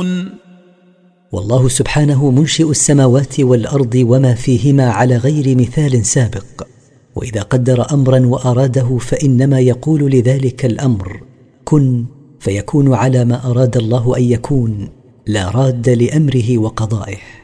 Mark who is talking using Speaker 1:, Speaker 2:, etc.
Speaker 1: يعملون.
Speaker 2: والله سبحانه منشئ السماوات والأرض وما فيهما على غير مثال سابق، وإذا قدر أمرا وأراده فإنما يقول لذلك الأمر كن فيكون على ما أراد الله أن يكون، لا راد لأمره وقضائه.